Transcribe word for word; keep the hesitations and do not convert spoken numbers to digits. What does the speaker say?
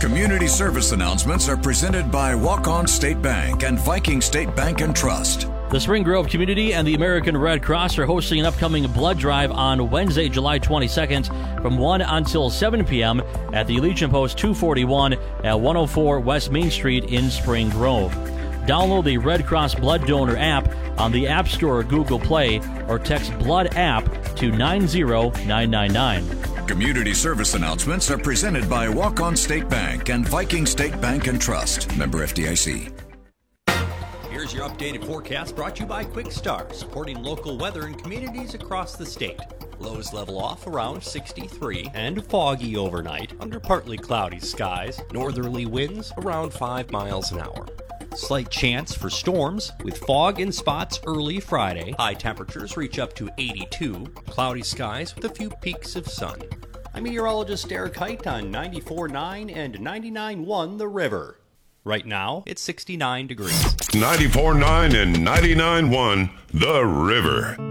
Community service announcements are presented by Walk-On State Bank and Viking State Bank and Trust. The Spring Grove Community and the American Red Cross are hosting an upcoming blood drive on Wednesday, July twenty-second from one until seven p.m. at the Legion Post two forty-one at one oh four West Main Street in Spring Grove. Download the Red Cross Blood Donor app on the App Store or Google Play or text BLOOD APP to nine zero nine nine nine. Community service announcements are presented by Walk-On State Bank and Viking State Bank and Trust. Member F D I C. Here's your updated forecast brought to you by Quick Start, supporting local weather in communities across the state. Lows level off around sixty-three and foggy overnight under partly cloudy skies. Northerly winds around five miles an hour. Slight chance for storms with fog in spots early Friday. High temperatures reach up to eighty-two. Cloudy skies with a few peaks of sun. I'm meteorologist Eric Height on ninety-four point nine and ninety-nine point one The River. Right now, it's sixty-nine degrees. ninety-four point nine and ninety-nine point one The River.